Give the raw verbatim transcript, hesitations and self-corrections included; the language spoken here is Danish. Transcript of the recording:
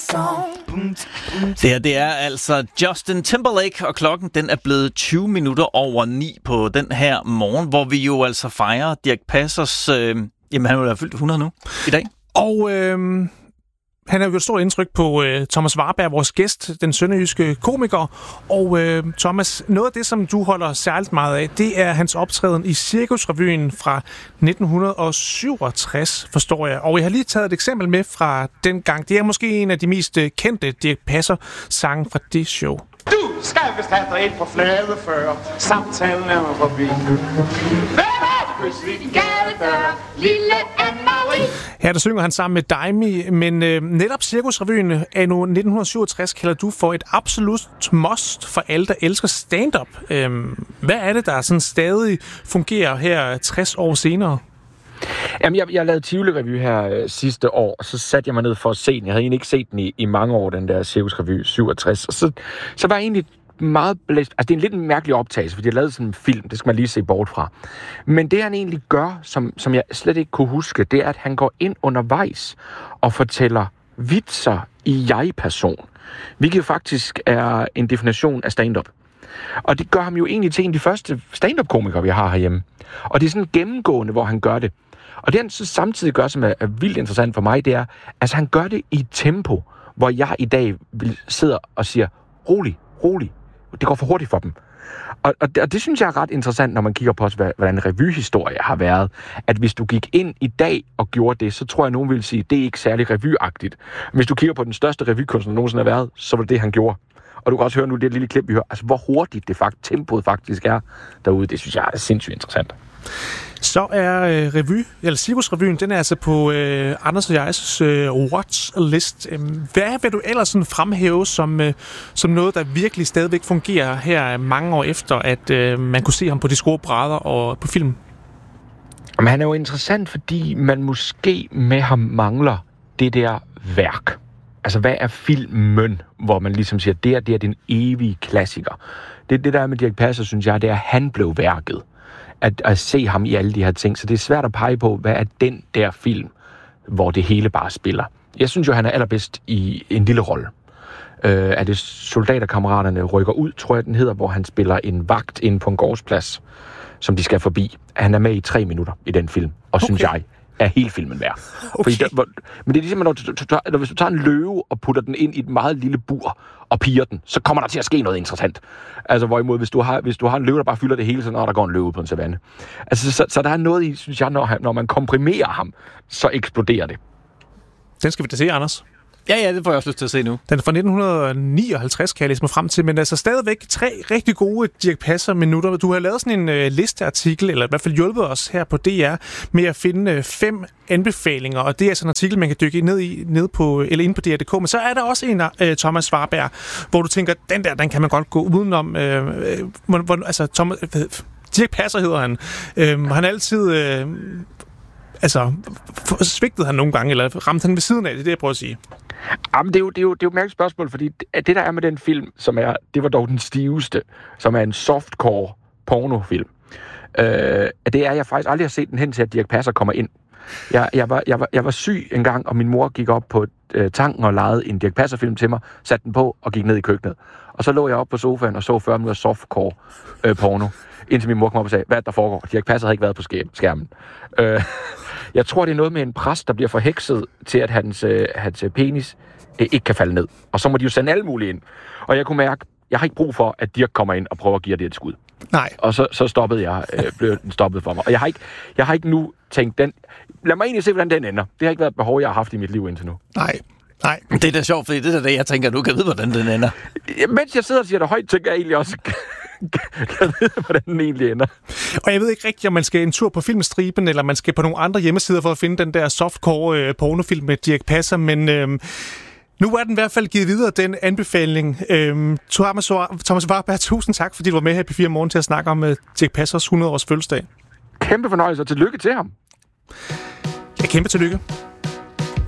Det her, det er altså Justin Timberlake, og klokken den er blevet tyve minutter over ni på den her morgen, hvor vi jo altså fejrer Dirch Passers, øh, jamen han er jo fyldt hundrede nu i dag. Og øh, han har jo et stort indtryk på øh, Thomas Warberg, vores gæst, den sønderjyske komiker. Og øh, Thomas, noget af det, som du holder særligt meget af, det er hans optræden i Cirkusrevyen fra nitten syvogtres, forstår jeg. Og jeg har lige taget et eksempel med fra den gang. Det er måske en af de mest øh, kendte Dirch Passer-sange fra det show. Du skal vist have dig ind på flade før, samtalen er mig forbi. Hvem er det, hvis vi gadedør, lille Anne-Marie? Her der synger han sammen med Daimi, men øh, netop Cirkusrevyen anno nitten syvogtres kalder du for et absolut must for alle, der elsker stand-up. Øh, hvad er det, der sådan stadig fungerer her tres år senere? Jamen, jeg, jeg lavede Tivoli-revy her øh, sidste år, og så satte jeg mig ned for at se den. Jeg havde egentlig ikke set den i, i mange år, den der Cirkusrevy syvogtres. Og så, så var jeg egentlig meget blæst. Altså, det er en lidt en mærkelig optagelse, fordi jeg lavede sådan en film, det skal man lige se bort fra. Men det, han egentlig gør, som, som jeg slet ikke kunne huske, det er, at han går ind undervejs og fortæller vitser i jeg-person. Hvilket faktisk er en definition af stand-up. Og det gør ham jo egentlig til en af de første stand-up-komikere, vi har herhjemme. Og det er sådan gennemgående, hvor han gør det. Og det han så samtidig gør, som er, er vildt interessant for mig, det er, altså han gør det i et tempo, hvor jeg i dag sidder og siger, rolig, rolig. Det går for hurtigt for dem. Og, og, det, og det synes jeg er ret interessant, når man kigger på, hvordan en revyhistorie har været. At hvis du gik ind i dag og gjorde det, så tror jeg, nogen ville sige, det er ikke særlig revyagtigt. Hvis du kigger på den største revykunstner, der nogensinde har været, så var det det, han gjorde. Og du kan også høre nu det lille klip, vi hører, altså hvor hurtigt det faktisk, tempoet faktisk er derude. Det synes jeg er sindssygt interessant. Så er øh, revy, eller Cirkusrevyen, den er altså på øh, Anders og jegs øh, watchlist. Hvad vil du ellers sådan fremhæve som, øh, som noget, der virkelig stadigvæk fungerer her mange år efter, at øh, man kunne se ham på de store brædder og på film? Men han er jo interessant, fordi man måske med ham mangler det der værk. Altså, hvad er filmen, hvor man ligesom siger, det er, det er den evige klassiker. Det, det der er med Dirch Passer, synes jeg, det er, at han blev værket. At, at se ham i alle de her ting. Så det er svært at pege på, hvad er den der film, hvor det hele bare spiller. Jeg synes jo, han er allerbedst i en lille rolle. Øh, er det Soldaterkammeraterne rykker ud, tror jeg, den hedder, hvor han spiller en vagt inde på en gårdsplads, som de skal forbi. Han er med i tre minutter i den film, og okay. synes jeg, er hele filmen værd. Okay. Der, hvor, men det er ligesom, når du, du, du, hvis du tager en løve og putter den ind i et meget lille bur og piger den, så kommer der til at ske noget interessant. Altså hvorimod, hvis du har, hvis du har en løve, der bare fylder det hele, så når der går en løve på en savanne. Altså, så, så der er noget i, synes jeg, når, når man komprimerer ham, så eksploderer det. Den skal vi da se, Anders. Ja, ja, det får jeg også lyst til at se nu. Den er fra nitten nioghalvtreds, kan jeg læse mig frem til, men altså stadigvæk tre rigtig gode Dirch Passer-minutter. Du har lavet sådan en øh, listeartikel, eller i hvert fald hjulpet os her på D R, med at finde øh, fem anbefalinger, og det er sådan en artikel, man kan dykke ned i, ned på, eller ind på D R punktum d k, men så er der også en af øh, Thomas Warberg, hvor du tænker, den der, den kan man godt gå udenom. Øh, øh, hvor, altså, Thomas, øh, Dirch Passer hedder han. Øh, han er altid... Øh, altså, svigtede han nogle gange, eller ramte han ved siden af det, det er det, jeg prøver at sige. Jamen, det er jo, det er jo, det er jo et mærkeligt spørgsmål, fordi det, det, der er med den film, som er, det var dog den stiveste, som er en softcore pornofilm, øh, det er, jeg faktisk aldrig har set den hen til, at Dirch Passer kommer ind. Jeg, jeg, var, jeg, var, jeg var syg en gang, og min mor gik op på øh, tanken og legede en Dirch Passer-film til mig, satte den på og gik ned i køkkenet. Og så lå jeg op på sofaen og så fyrre minutter softcore øh, porno, indtil min mor kom op og sagde, hvad der foregår? Dirch Passer havde ikke været på skærmen. Øh, jeg tror, det er noget med en præst, der bliver forhekset til, at hans, øh, hans penis øh, ikke kan falde ned. Og så må de jo sende alle mulige ind. Og jeg kunne mærke, jeg har ikke brug for, at Dirch kommer ind og prøver at give det et skud. Nej. Og så, så stoppede jeg, øh, blev den stoppet for mig. Og jeg har, ikke, jeg har ikke nu tænkt, den, lad mig egentlig se, hvordan den ender. Det har ikke været et behov, jeg har haft i mit liv indtil nu. Nej. Nej. Det er da sjovt, fordi det er det, jeg tænker, du kan vide, hvordan den ender. Ja, mens jeg sidder og siger det højt, tænker jeg egentlig også, kan vide, hvordan den egentlig ender. Og jeg ved ikke rigtigt, om man skal en tur på Filmstriben, eller man skal på nogle andre hjemmesider for at finde den der softcore øh, pornofilm med Dirch Passer, men øh, nu er den i hvert fald givet videre, den anbefaling. Øh, Thomas, Thomas Warberg, tusind tak, fordi du var med her på P fire Morgen til at snakke om øh, Dirch Passers hundrede års fødselsdag. Kæmpe fornøjelse, og tillykke til ham. Ja, kæmpe tillykke.